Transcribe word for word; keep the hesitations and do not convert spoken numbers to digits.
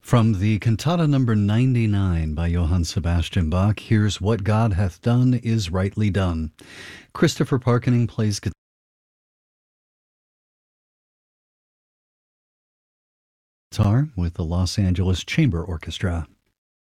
From the cantata number ninety-nine by Johann Sebastian Bach, here's What God Hath Done Is Rightly Done. Christopher Parkening plays guitar with the Los Angeles Chamber Orchestra.